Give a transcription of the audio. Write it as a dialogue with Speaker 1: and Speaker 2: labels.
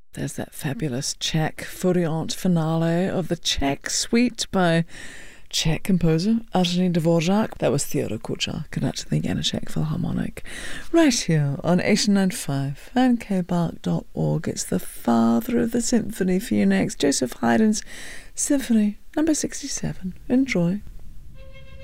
Speaker 1: There's that fabulous Czech Furiant finale of the Czech Suite by Czech composer Antonín Dvořák. That was Theodor Kuča, conducting the Janáček Philharmonic. Right here on 1895 and kbark.org. It's the father of the symphony for you next, Joseph Haydn's Symphony number 67. Enjoy.